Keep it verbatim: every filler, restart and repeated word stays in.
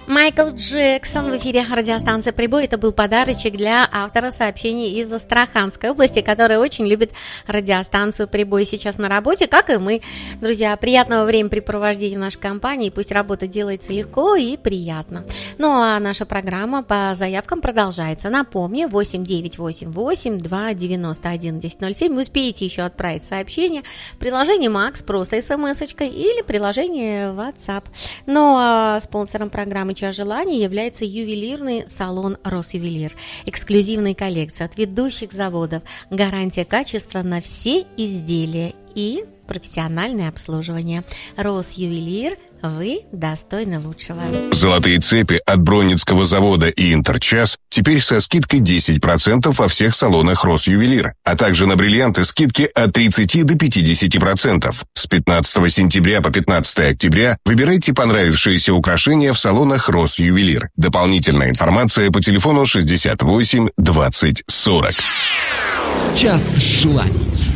Майкл Джексон в эфире радиостанции «Прибой». Это был подарочек для автора сообщений из Астраханской области, который очень любит радиостанцию «Прибой». Сейчас на работе, как и мы. Друзья, приятного времяпрепровождения в нашей компании. Пусть работа делается легко и приятно. Ну а наша программа по заявкам продолжается. Напомню, восемь девятьсот восемьдесят восемь двести девяносто один десять ноль семь. Вы успеете еще отправить сообщение в приложении Макс, просто смс-очкой, или приложение WhatsApp. Ну а спонсором программы «Час желаний» является ювелирный салон «Росювелир». Эксклюзивные коллекции от ведущих заводов, гарантия качества на все изделия и профессиональное обслуживание. «Росювелир», вы достойны лучшего. Золотые цепи от Бронницкого завода и Интерчас теперь со скидкой десять процентов во всех салонах «Росювелир», а также на бриллианты скидки от тридцати до пятидесяти процентов. С пятнадцатого сентября по пятнадцатое октября выбирайте понравившиеся украшения в салонах «Росювелир». Дополнительная информация по телефону шестьдесят восемь двадцать сорок. Час желаний.